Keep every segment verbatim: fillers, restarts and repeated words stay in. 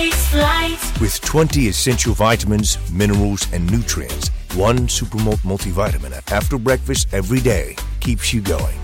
takes flight. With twenty essential vitamins, minerals, and nutrients, one Supermalt multivitamin after breakfast every day keeps you going.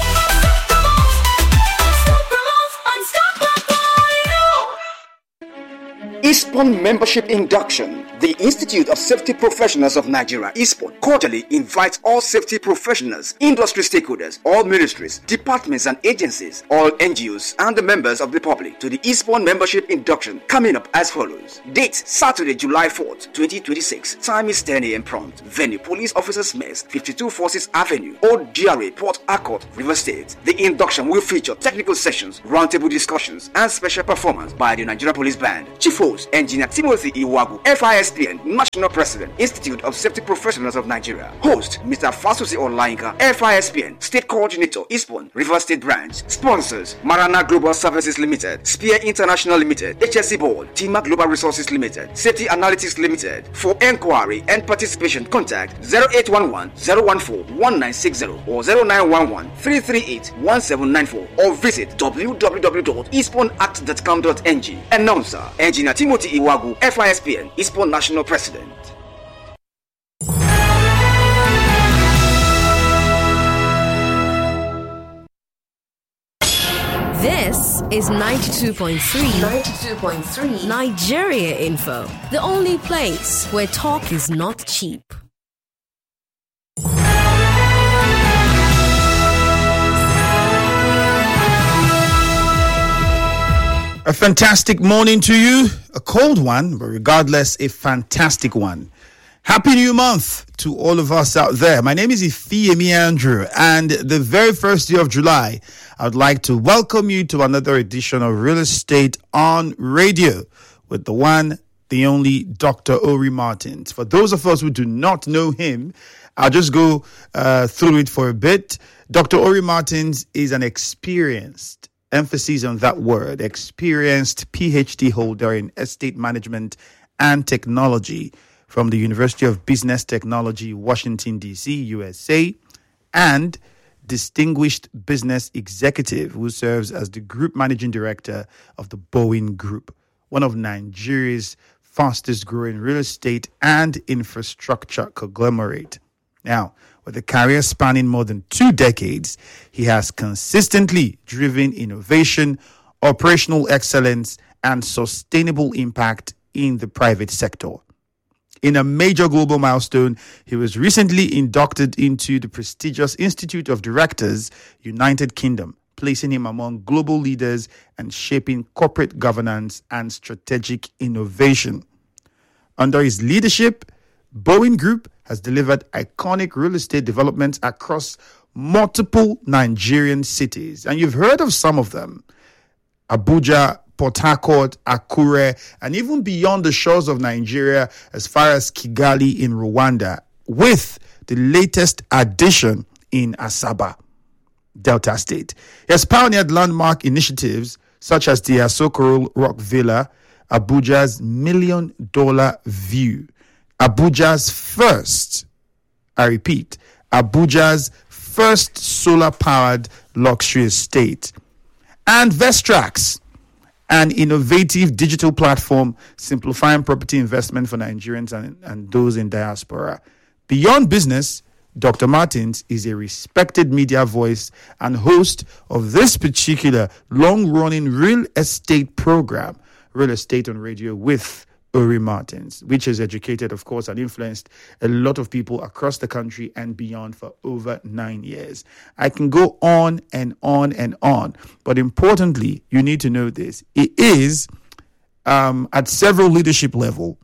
ISPON Membership Induction. The Institute of Safety Professionals of Nigeria, ISPON, quarterly invites all safety professionals, industry stakeholders, all ministries, departments and agencies, all N G Os, and the members of the public to the ISPON Membership Induction, coming up as follows. Date, Saturday, July fourth, twenty twenty-six. Time is ten a.m. prompt. Venue, Police Officers Mess, fifty-two Forces Avenue, Old G R A, Port Harcourt, River State. The induction will feature technical sessions, roundtable discussions, and special performance by the Nigeria Police Band. Chief host, Engineer Timothy Iwagu, F I S P N, National President, Institute of Safety Professionals of Nigeria. Host, Mister Fasusi Olainka, F I S P N, State Coordinator, ISPON, River State Branch. Sponsors, Marana Global Services Limited, Spear International Limited, H S C Board, Tima Global Resources Limited, Safety Analytics Limited. For enquiry and participation, contact zero eight one one, zero one four, one nine six zero or zero nine one one, three three eight, one seven nine four or visit w w w dot ispon act dot com dot n g. Announcer, Engineer Timothy Iwagu, F I S P N, ISPON National President. This is ninety-two point three ninety-two point three Nigeria Info, the only place where talk is not cheap. A fantastic morning to you. A cold one, but regardless, a fantastic one. Happy New Month to all of us out there. My name is Ifeyemi Andrew, and the very first day of July, I would like to welcome you to another edition of Real Estate on Radio with the one, the only Doctor Ori Martins. For those of us who do not know him, I'll just go uh, through it for a bit. Doctor Ori Martins is an experienced, emphasis on that word, experienced P H D holder in estate management and technology from the University of Business Technology, Washington, D C, U S A, and distinguished business executive who serves as the group managing director of the Boeing Group, one of Nigeria's fastest growing real estate and infrastructure conglomerate. Now, with a career spanning more than two decades, he has consistently driven innovation, operational excellence, and sustainable impact in the private sector. In a major global milestone, he was recently inducted into the prestigious Institute of Directors, United Kingdom, placing him among global leaders and shaping corporate governance and strategic innovation. Under his leadership, Boeing Group has delivered iconic real estate developments across multiple Nigerian cities. And you've heard of some of them: Abuja, Port Harcourt, Akure, and even beyond the shores of Nigeria as far as Kigali in Rwanda, with the latest addition in Asaba, Delta State. He has pioneered landmark initiatives such as the Asokoro Rock Villa, Abuja's Million Dollar View, Abuja's first, I repeat, Abuja's first solar-powered luxury estate, and Vestrax, an innovative digital platform simplifying property investment for Nigerians and, and those in diaspora. Beyond business, Doctor Martins is a respected media voice and host of this particular long-running real estate program, Real Estate on Radio with Ori Martins, which has educated, of course, and influenced a lot of people across the country and beyond for over nine years. I can go on and on and on, but importantly, you need to know this. It is um, at several leadership level.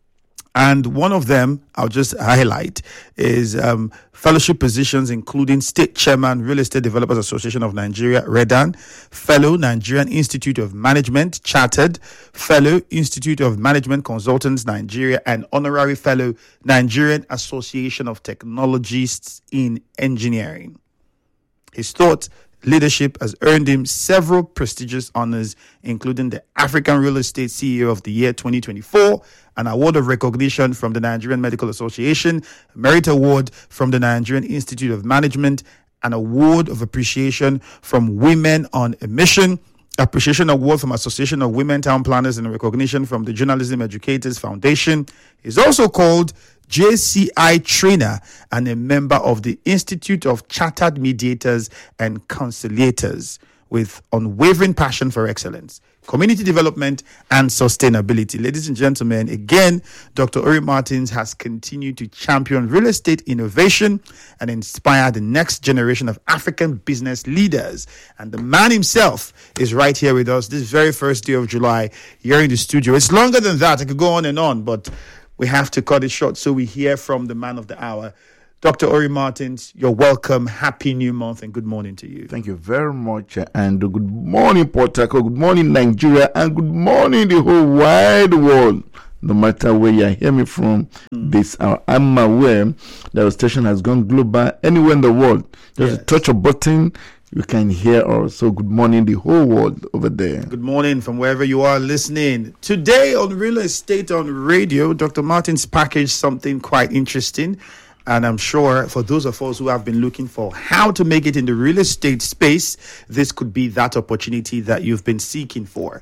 And one of them, I'll just highlight, is um, fellowship positions, including State Chairman, Real Estate Developers Association of Nigeria, REDAN, Fellow, Nigerian Institute of Management, Chartered, Fellow, Institute of Management Consultants, Nigeria, and Honorary Fellow, Nigerian Association of Technologists in Engineering. His thought leadership has earned him several prestigious honors, including the African Real Estate C E O of the Year twenty twenty-four, an award of recognition from the Nigerian Medical Association, a Merit Award from the Nigerian Institute of Management, an award of appreciation from Women on a Mission, Appreciation Award from Association of Women Town Planners and recognition from the Journalism Educators Foundation. Is also called J C I trainer and a member of the Institute of Chartered Mediators and Conciliators with unwavering passion for excellence, community development, and sustainability. Ladies and gentlemen, again, Doctor Ori Martins has continued to champion real estate innovation and inspire the next generation of African business leaders. And the man himself is right here with us this very first day of July here in the studio. It's longer than that. I could go on and on, but we have to cut it short so we hear from the man of the hour. Doctor Ori Martins, you're welcome. Happy New Month and good morning to you. Thank you very much. And good morning, Port Harcourt. Good morning, Nigeria. And good morning, the whole wide world. No matter where you hear me from, mm. this hour, I'm aware that the station has gone global anywhere in the world. Just yes. touch a button, you can hear us. So good morning, the whole world over there. Good morning from wherever you are listening. Today on Real Estate on Radio, Doctor Martins packaged something quite interesting. And I'm sure for those of us who have been looking for how to make it in the real estate space, this could be that opportunity that you've been seeking for.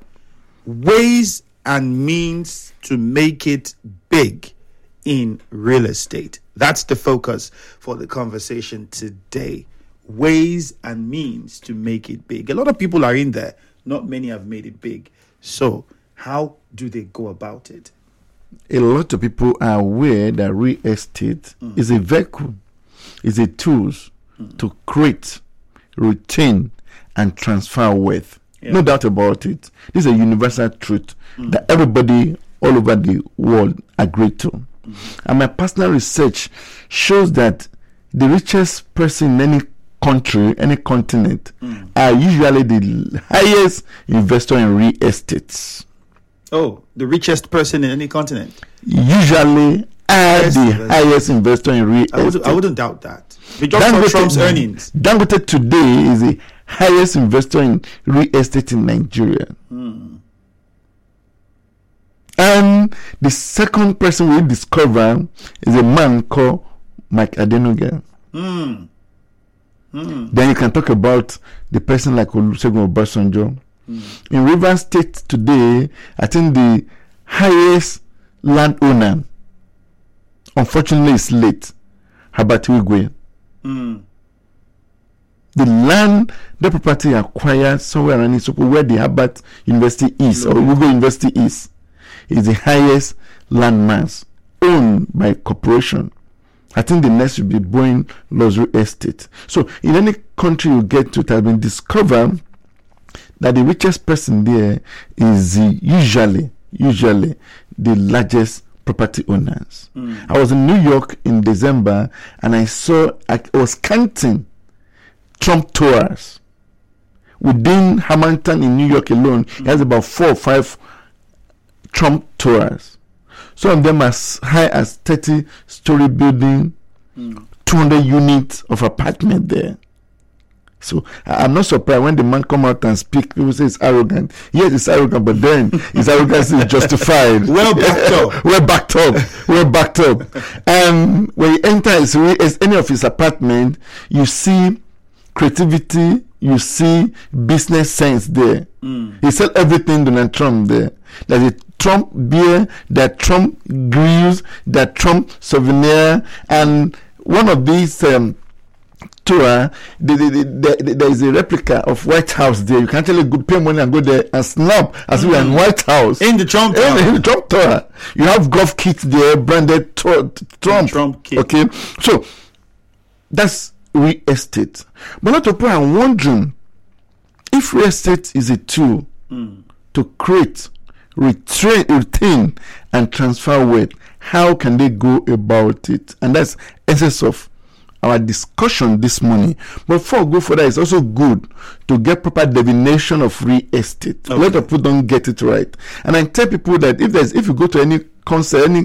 Ways and means to make it big in real estate. That's the focus for the conversation today. Ways and means to make it big. A lot of people are in there. Not many have made it big. So how do they go about it? A lot of people are aware that real estate mm. is a vehicle, is a tool mm. to create, retain, and transfer wealth. Yeah. No doubt about it. This is a universal truth mm. that everybody all over the world agree to. Mm. And my personal research shows that the richest person in any country, any continent, mm. are usually the highest investor in real estates. Oh, the richest person in any continent? Usually are yes, the yes. highest investor in real I estate. I wouldn't doubt that. Just for Trump's earnings. Dangote today is the highest investor in real estate in Nigeria. Hmm. And the second person we discover is a man called Mike Adenuga. Hmm. Hmm. Then you can talk about the person like Olusegun Obasanjo. Mm. In Rivers State today, I think the highest landowner, unfortunately, is late, Herbert Wigwe. Mm. The land, the property acquired somewhere around Isoko, where the Herbert University is, mm. or Wigwe University is, is the highest landmass owned by a corporation. I think the next will be Boeing Luxury Estate. So, in any country you get to, it has been discovered that the richest person there is uh, usually, usually the largest property owners. Mm. I was in New York in December and I saw, I was counting Trump towers. Within Hamilton in New York alone, mm. it has about four or five Trump towers. Some of them as high as thirty-story building, mm. two hundred units of apartment there. So I'm not surprised when the man come out and speak. People say it's arrogant. Yes, it's arrogant, but then his arrogance is justified. Well backed up. Well backed up. Well backed up. And when you enter his, his any of his apartment, you see creativity. You see business sense there. Mm. He sell everything Donald Trump there. There's a Trump beer, that Trump grills, that Trump souvenir, and one of these. Um, tour, the, the, the, the, there is a replica of White House there. You can actually go pay money and go there and snap as mm. we are in White House. In the Trump tour. In, in the Trump tour. You have golf kits there, branded to, Trump. Trump kit. Okay. So, that's real estate. But a lot of people are wondering if real estate is a tool mm. to create, retrain, retain, and transfer wealth, how can they go about it? And that's essence of our discussion this morning. But before we go further, it's also good to get proper definition of real estate. Okay. A lot of people don't get it right. And I tell people that if there's if you go to any concert, any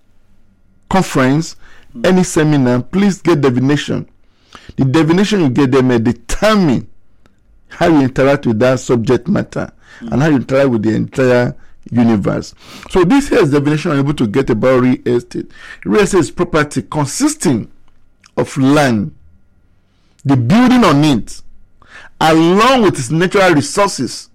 conference, mm. any seminar, please get definition. The definition you get there may determine how you interact with that subject matter mm. and how you interact with the entire universe. So this here is the definition I'm able to get about real estate. Real estate is property consisting of land, the building on it, along with its natural resources,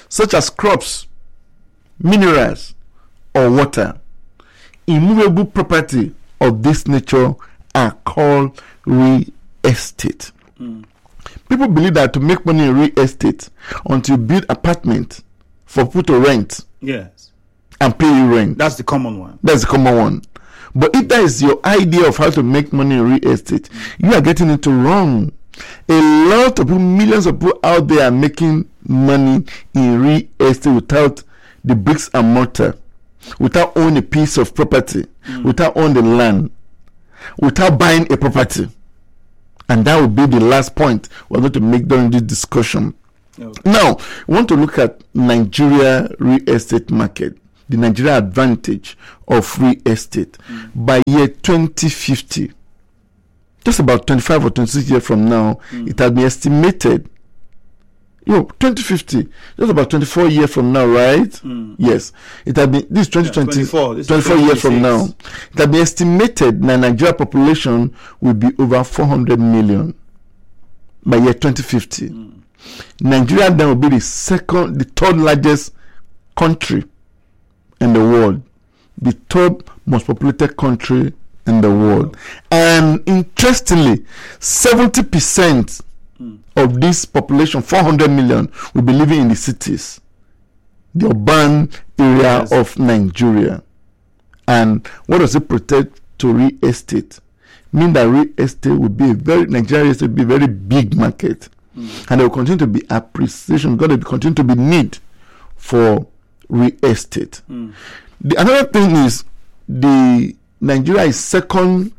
such as crops, minerals, or water. Immovable property of this nature are called real estate. Mm. People believe that to make money in real estate, until you build apartment for people to rent, yes, and pay you rent. That's the common one. That's the common one. But if that is your idea of how to make money in real estate, you are getting it wrong. A lot of people, millions of people out there are making money in real estate without the bricks and mortar, without owning a piece of property, mm. without owning the land, without buying a property. And that would be the last point we're going to make during this discussion. Okay. Now, we want to look at Nigeria real estate market, the Nigeria advantage of real estate. Mm. By year twenty fifty, just about twenty-five or twenty-six years from now, mm. it has been estimated, you know, twenty fifty, just about twenty-four years from now, right? Mm. Yes. It has been, this is twenty twenty, yeah, twenty-four, this twenty-four is years from now. It has been estimated that Nigeria population will be over four hundred million by year twenty fifty. Mm. Nigeria then will be the second, the third largest country in the world, the third most populated country in the world. And interestingly, seventy percent mm. of this population, four hundred million, will be living in the cities, the urban area yes. of Nigeria. And what does it protect to real estate? Mean that real estate will be a very, Nigeria real estate will be a very big market. Mm. And there will continue to be appreciation, because there will continue to be need for real estate. Mm. The another thing is, the Nigeria is second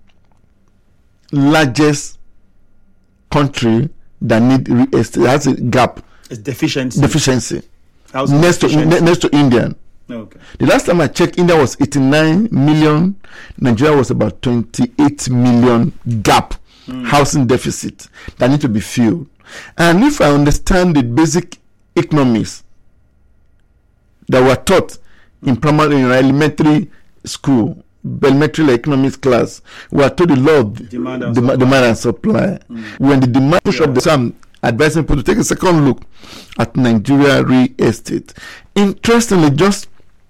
largest country that need real estate. It has a gap. It's deficiency. Deficiency. Next to ne- next to India. Okay. The last time I checked, India was eighty-nine million. Nigeria was about twenty-eight million gap, mm. housing deficit that need to be filled. And if I understand the basic economics that were taught in primary and elementary school, elementary economics class, we are told the law of demand and dem- supply. Demand and supply. Mm. When the demand push yeah. up, the so I'm advising people to take a second look at Nigeria real estate. Interestingly, just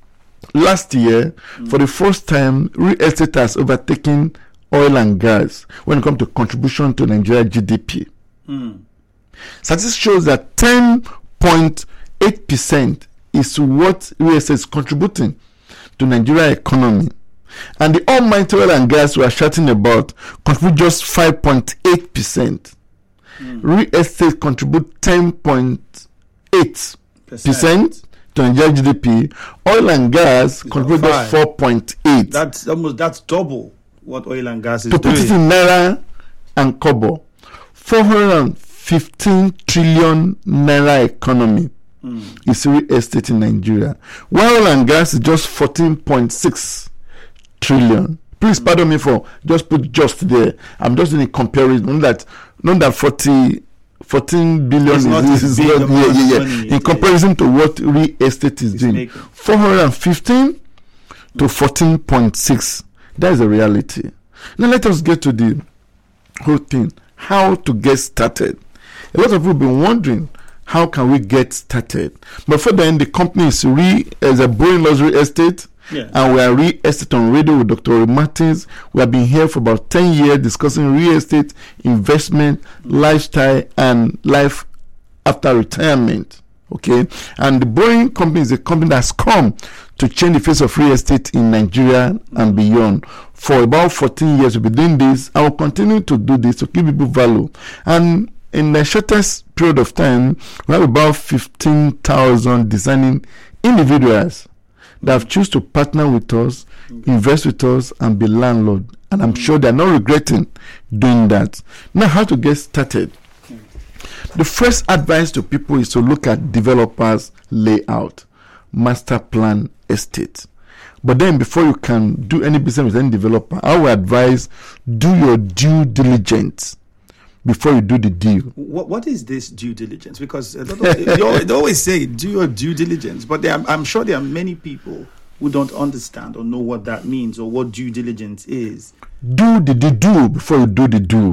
last year, mm. for the first time, real estate has overtaken oil and gas when it comes to contribution to Nigeria G D P. Mm. Statistics shows that ten point eight percent is what real estate is contributing to Nigeria economy. And the almighty oil and gas we are shouting about contribute just five point eight percent. Mm. Real estate contribute ten point eight percent to Nigeria G D P. Oil and gas it's contribute just four point eight. That's almost that's double what oil and gas is to doing. To put it in naira and kobo, four hundred fifteen trillion naira economy mm. is real estate in Nigeria. While oil and gas is just fourteen point six trillion. Please mm. pardon me for just put just there. I'm just in a comparison. Not that not that forty, fourteen billion it's is, not is, is not, yeah, yeah, yeah. in comparison to what real estate is it's doing. Making. four hundred fifteen to fourteen point six. That is the reality. Now let us get to the whole thing. How to get started. A lot of people have been wondering, how can we get started? But for then, the company is re as a Boeing Luxury Estate, yeah. and we are real estate on radio with Doctor Ori Martins. We have been here for about ten years discussing real estate, investment, mm-hmm. lifestyle, and life after retirement. Okay, and the Boeing company is a company that's come to change the face of real estate in Nigeria mm-hmm. and beyond. For about fourteen years, we've been doing this. I will continue to do this to give people value. And in the shortest period of time, we have about fifteen thousand designing individuals that have choose to partner with us, okay. invest with us, and be landlord. And I'm mm-hmm. sure they're not regretting doing that. Now, how to get started? Okay. The first advice to people is to look at developers' layout, master plan estate. But then before you can do any business with any developer, I would advise do your due diligence before you do the deal. What What is this due diligence? Because a lot of, they, they always say do your due diligence, but there are, I'm sure there are many people who don't understand or know what that means or what due diligence is. Do the, the do before you do the do.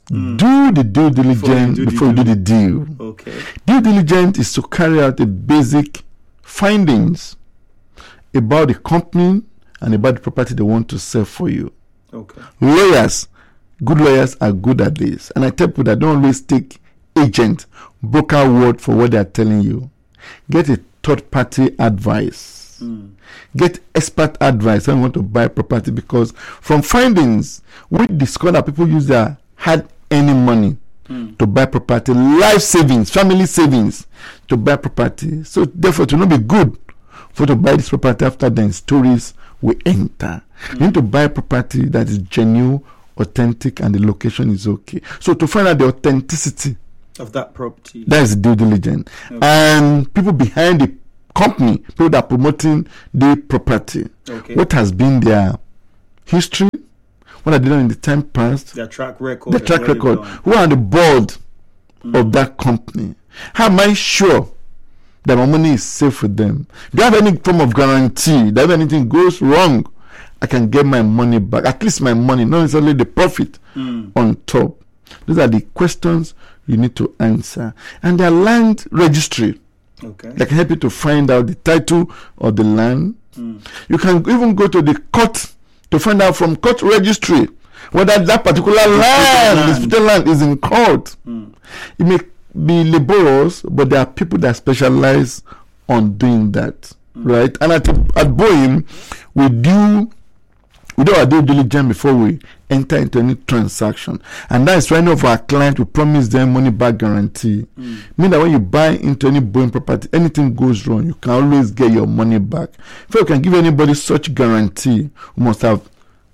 Mm. Do the due diligence before you do, before you do the deal. Okay. Due diligence is to carry out the basic findings about the company and about the property they want to sell for you. Okay. Lawyers, good lawyers are good at this. And I tell people that don't always take agent, broker word for what they are telling you. Get a third party advice. Mm. Get expert advice when you want to buy property, because from findings, we discover that people use their hard earning money mm. to buy property, life savings, family savings to buy property. So therefore, it will not be good for to buy this property after then stories will enter. Mm. You need to buy property that is genuine, authentic, and the location is okay. So to find out the authenticity of that property, that is due diligence. Okay. And people behind the company, people that are promoting the property, okay. what has been their history, what are they done in the time past, their track record, the track record, who are on the board mm. of that company. How am I sure that my money is safe with them? Do I have any form of guarantee that if anything goes wrong, I can get my money back? At least my money, not necessarily the profit mm. on top. Those are the questions you need to answer. And their land registry, okay, that can help you to find out the title of the land. Mm. You can even go to the court to find out from court registry whether that particular land, this particular land is in court. Mm. It may be laborious, but there are people that specialize on doing that, mm. right? And at at Boeing, we do we do our due diligence before we enter into any transaction, and that is why any of our clients, we promise them money back guarantee. Mm. Meaning that when you buy into any Boeing property, anything goes wrong, you can always get your money back. If you can give anybody such guarantee, we must have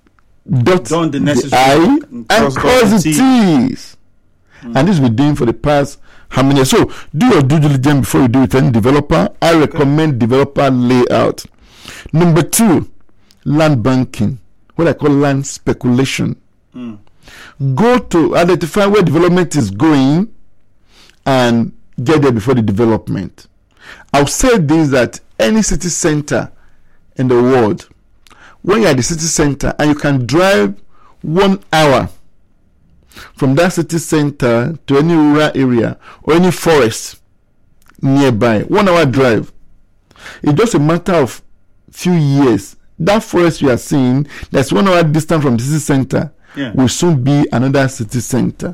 dot done the necessary the I and cross the T's. Mm. And this we've been doing for the past how many years? So do your due diligence before you do it with any developer. I recommend okay. developer layout. Number two, land banking, what I call land speculation. Mm. Go to identify where development is going and get there before the development. I'll say this, that any city center in the world, when you're at the city center and you can drive one hour from that city center to any rural area or any forest nearby, one hour drive, it's just a matter of few years. That forest you are seeing, that's one hour distance from the city center, yeah. will soon be another city center.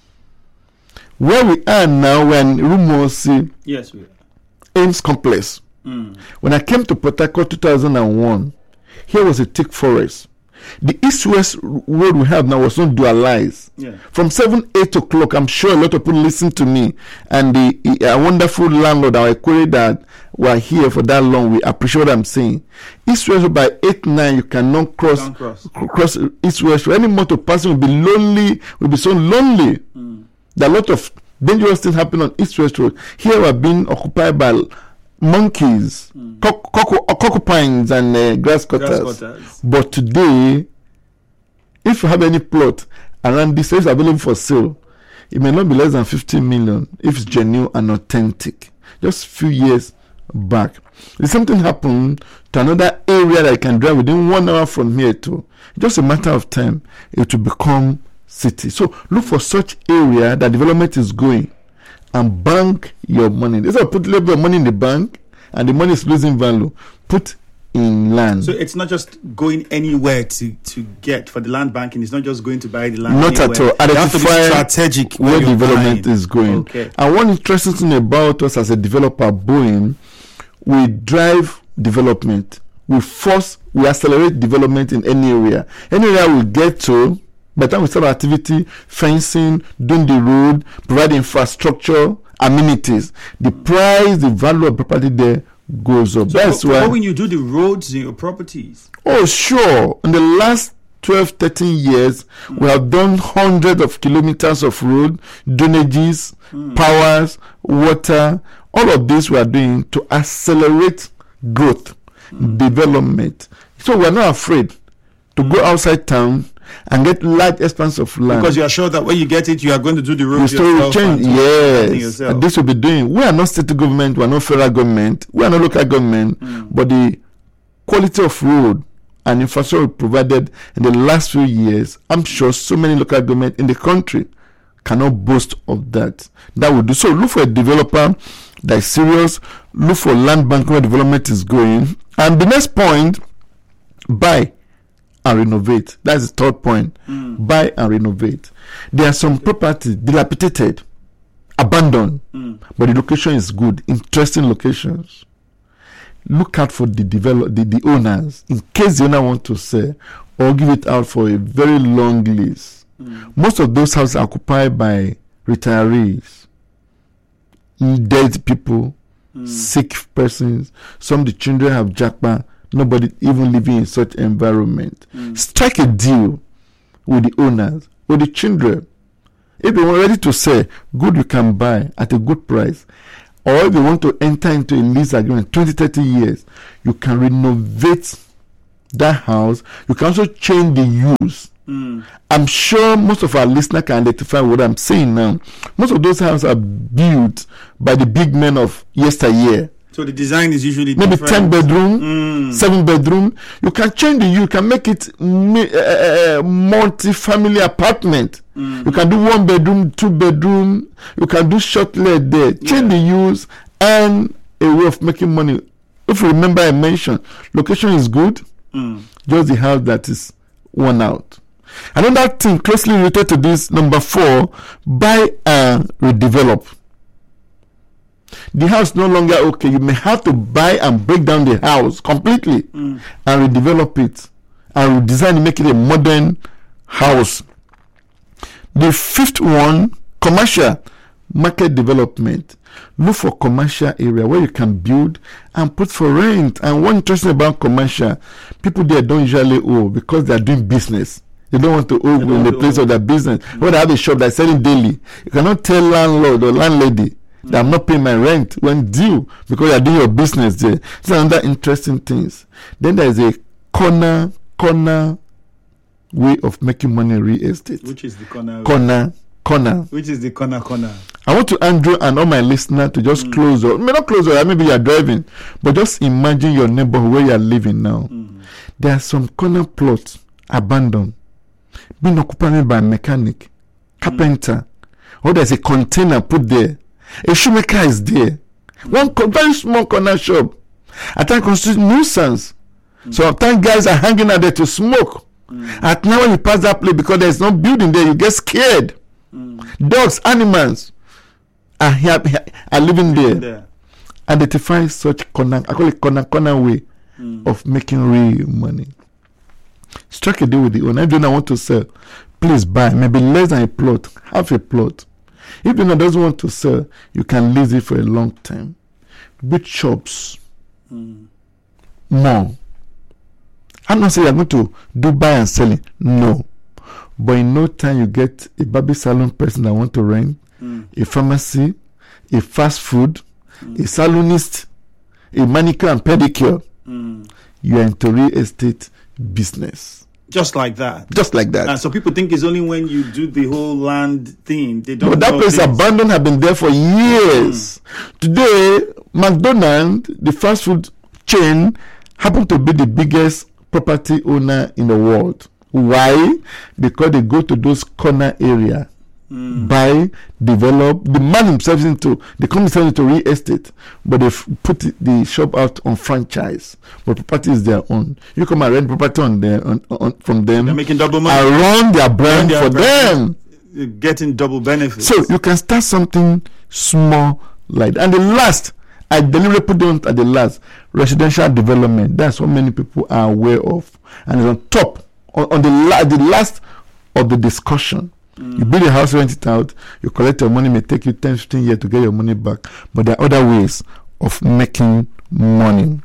Where we are now, we're in Rumuosi, yes, we are. Ames Complex. Mm. When I came to Port Harcourt two thousand one, here was a thick forest. The east-west road we have now was not dualized. Yeah. From seven, eight o'clock, I'm sure a lot of people listen to me, and the a wonderful landlord, our query that were here for that long, we appreciate what I'm saying. East-west by eight, nine, you cannot cross cross, cross east-west. Any motor passing will be lonely, will be so lonely. Mm. There are a lot of dangerous things happen on east-west road. Here we are being occupied by monkeys, mm. cock, cock, cockopines, and uh, grass cutters. grass cutters. But today, if you have any plot around this is available for sale, it may not be less than fifteen million if it's genuine and authentic. Just a few years back, if something happened to another area that you can drive within one hour from here to, just a matter of time, it will become city. So look for such area that development is going, and bank your money. This is put a little bit of money in the bank and the money is losing value. Put in land. So it's not just going anywhere to, to get for the land banking. It's not just going to buy the land. Not anywhere. at all. Identify you have to be strategic where development buying. is going. Okay. And one interesting thing about us as a developer, Boeing, we drive development. We force, we accelerate development in any area. Any area we get to, by the time we start our activity, fencing, doing the road, providing infrastructure, amenities, the price, the value of property there goes up. So That's why. why. When you do the roads in your properties? Oh, sure. In the last twelve, thirteen years, mm. we have done hundreds of kilometers of road, drainages, mm. powers, water. All of this we are doing to accelerate growth, mm. development. So we are not afraid to mm. go outside town and get large expanse of land, because you are sure that when you get it, you are going to do the roads yourself. Change. Yes, and this will be doing. We are not state government, we are not federal government, we are not local government, mm. but the quality of road and infrastructure provided in the last few years, I'm sure so many local government in the country cannot boast of that. That will do. So look for a developer that is serious. Look for land bank where development is going. And the next point, buy and renovate. That's the third point. Mm. Buy and renovate. There are some properties dilapidated, abandoned, mm. but the location is good, interesting locations. Look out for the develop the, the owners in case the owner want to sell or give it out for a very long lease. Mm. Most of those houses are occupied by retirees, dead people, mm. sick persons. Some of the children have japa. Nobody even living in such environment. Mm. Strike a deal with the owners, with the children. If they are ready to sell, good, you can buy at a good price. Or if you want to enter into a lease agreement, twenty, thirty years, you can renovate that house. You can also change the use. Mm. I'm sure most of our listeners can identify what I'm saying now. Most of those houses are built by the big men of yesteryear. So the design is usually maybe different. ten bedroom, mm. seven bedroom. You can change the use. You can make it uh, multi-family apartment. Mm-hmm. You can do one bedroom, two bedroom. You can do short let there. Change yeah. the use and a way of making money. If you remember, I mentioned location is good. Mm. Just the house that is worn out. Another thing closely related to this, number four, buy and redevelop. The house no longer okay. You may have to buy and break down the house completely mm. and redevelop it and redesign and make it a modern house. The fifth one, commercial market development. Look for commercial area where you can build and put for rent. And one interesting about commercial, people there don't usually owe because they are doing business. They don't want to owe in the place owe. of their business. Mm. When they have a shop that's selling daily, you cannot tell landlord or landlady that I'm not paying my rent when due because you're doing your business there. These are another interesting things. Then there is a corner, corner way of making money in real estate. Which is the corner? Corner, corner. Which is the corner, corner? I want to Andrew and all my listeners to just mm. close or may not close or maybe you're driving, but just imagine your neighborhood where you're living now. Mm. There are some corner plots abandoned, being occupied by a mechanic, carpenter, mm. or there's a container put there. A shoemaker is there. One co- very small corner shop. At times constitutes nuisance. Mm. So at times guys are hanging out there to smoke. Mm. At now when you pass that place because there's no building there, you get scared. Mm. Dogs, animals are here, are living there. there. Identify such corner, I call it corner corner way mm. of making real money. Strike a deal with the owner. If you don't want to sell, please buy. Maybe less than a plot, half a plot. If you know doesn't want to sell, you can lease it for a long time. Big shops, mm. more. I'm not saying you're going to do buy and selling. No. But in no time, you get a baby salon person that want to rent, mm. a pharmacy, a fast food, mm. a salonist, a manicure and pedicure. Mm. You are into real estate business. Just like that. Just like that. And so people think it's only when you do the whole land thing. They don't. But that place things. abandoned have been there for years. Mm. Today, McDonald's, the fast food chain, happen to be the biggest property owner in the world. Why? Because they go to those corner area, mm. buy, develop. The man himself is into, they come himself into real estate, but they f- put the shop out on franchise. But property is their own. You come and rent property on their, on, on, from them. They're making double money. And run their brand their for brand. them. You're getting double benefits. So you can start something small like that. And the last, I deliberately put them at the last, residential development. That's what many people are aware of. And it's on top. On, on the, la- the last of the discussion, mm. you build a house, rent it out, you collect your money, may take you ten, fifteen years to get your money back. But there are other ways of making money.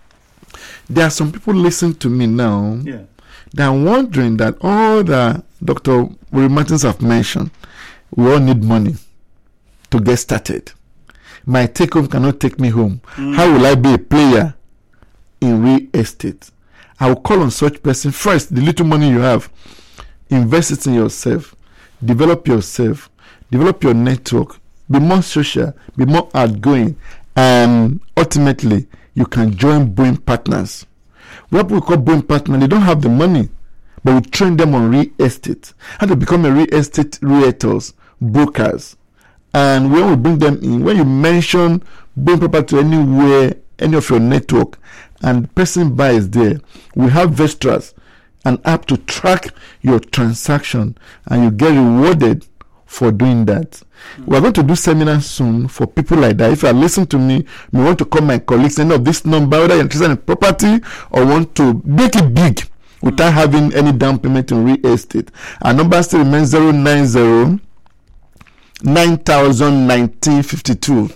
There are some people listening to me now yeah. that are wondering that all that Doctor Willie Martins have mentioned, we all need money to get started. My take home cannot take me home. Mm. How will I be a player in real estate? I will call on such person first. The little money you have, invest it in yourself, develop yourself, develop your network, be more social, be more outgoing, and ultimately you can join Boeing partners. What we call Boeing partners, they don't have the money, but we train them on real estate, how to become a real estate realtors brokers. And when we bring them in, when you mention buying property anywhere, any of your network, and the person buys there, we have Vestras, an app to track your transaction, and you get rewarded for doing that. Mm-hmm. We're going to do seminars soon for people like that. If you are listening to me, you want to call my colleagues, and of this number, whether you're interested in property or want to make it big without mm-hmm. having any down payment in real estate. Our number still remains zero nine zero nine thousand nineteen fifty-two.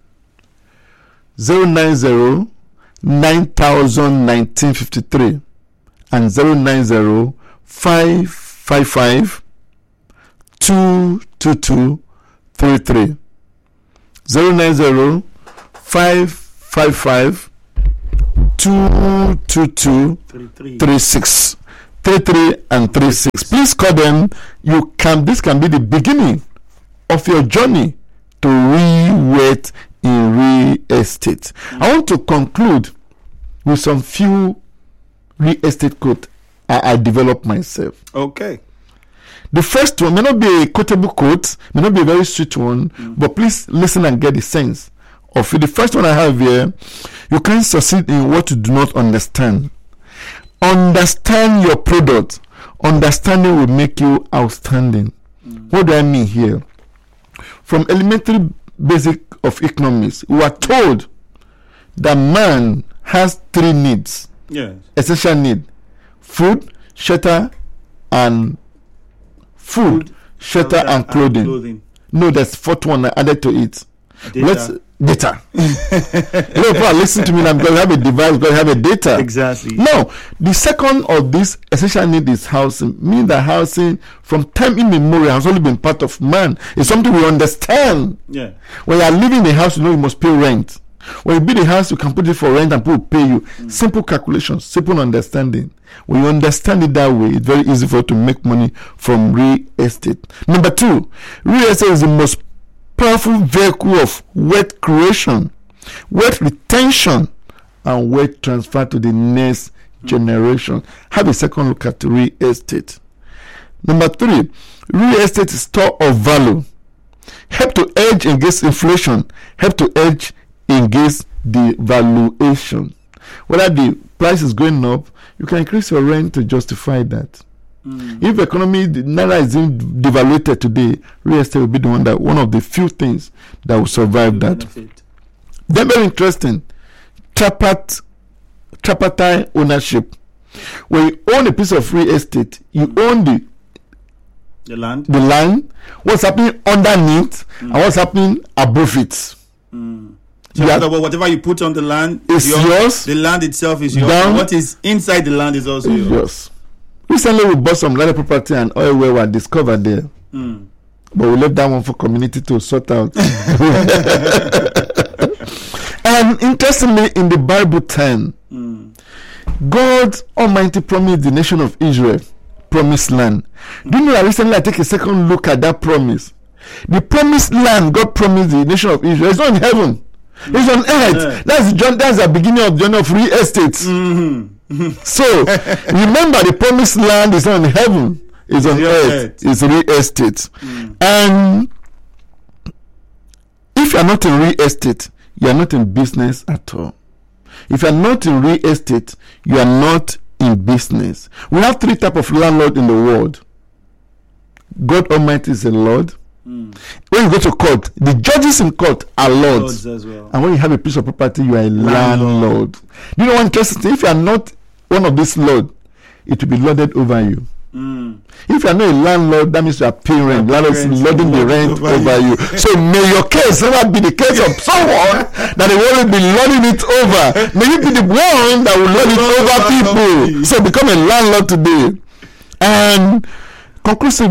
zero nine zero nine thousand nineteen fifty-three and zero nine zero five five five two two two three three. zero nine zero five five five two two two three six. three three and three six. Please call them. You can this can be the beginning of your journey to re-weight in real estate. Mm-hmm. I want to conclude with some few real estate quotes I, I developed myself. Okay. The first one may not be a quotable quote, may not be a very sweet one, mm-hmm. but please listen and get the sense of it. The first one I have here: you can't succeed in what you do not understand. Understand your product. Understanding will make you outstanding. Mm-hmm. What do I mean here? From elementary basic of economics, we are told that man has three needs. Yes. Essential need: food, shelter, and food, food shelter, shelter, and clothing. and clothing. No, there's fourth one I added to it. Data. Let's data. You know, people are listening to me. I'm going to have a device. Going to have a data. Exactly. No, the second of this essential need is housing. Meaning that housing, from time immemorial, has only been part of man. It's something we understand. Yeah. When you are living in a house, you know you must pay rent. When you build a house, you can put it for rent and people will pay you. Mm. Simple calculations, simple understanding. When you understand it that way, it's very easy for you to make money from real estate. Number two, real estate is the most powerful vehicle of wealth creation, wealth retention, and wealth transfer to the next mm. generation. Have a second look at real estate. Number three, real estate is store of value. Help to edge against inflation. Help to edge against the valuation. Whether the price is going up, you can increase your rent to justify that. Mm. If the economy, the naira is devaluated today, real estate will be the one that one of the few things that will survive that. Benefit. Then very interesting, tripartite tripartite ownership. When you own a piece of real estate, you mm. own the the land, the land, what's happening underneath, mm. and what's happening above it. Mm. So yeah. Whatever you put on the land is yours. yours. The land itself is yours. Down, what is inside the land is also yours. yours. Recently, we bought some land property and oil well were discovered there. Mm. But we left that one for community to sort out. And interestingly, in the Bible ten, mm. God Almighty promised the nation of Israel promised land. Mm. Do you know that recently I take a second look at that promise? The promised land God promised the nation of Israel is not in heaven. Mm. It's on earth. Yeah. That's the that's the beginning of the journey of real estate. Mm-hmm. So remember, the promised land is not in heaven, it's on earth. earth. It's real estate. Mm. And if you are not in real estate, you are not in business at all. If you are not in real estate, you are not in business. We have three types of landlord in the world. God Almighty is a Lord. Mm. When you go to court, the judges in court are lords, lords as well. And when you have a piece of property, you are a landlord. landlord. You know one interesting thing? If you are not one of these lords, it will be lorded over you. Mm. If you are not a landlord, that means you are paying rent. Landlord is lording the rent over, over you. you. So may your case never be the case of someone that they want to be lording it over. May you be the one that will lord it over people. So become a landlord today. And conclusively,